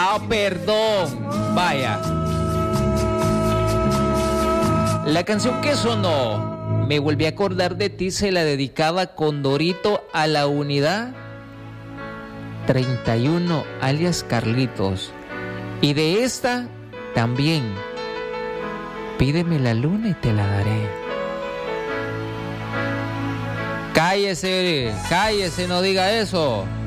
perdón. Vaya. La canción que sonó, Me volví a acordar de ti, se la dedicaba Condorito a la unidad 31, alias Carlitos. Y de esta también, Pídeme la luna y te la daré. Cállese, no diga eso.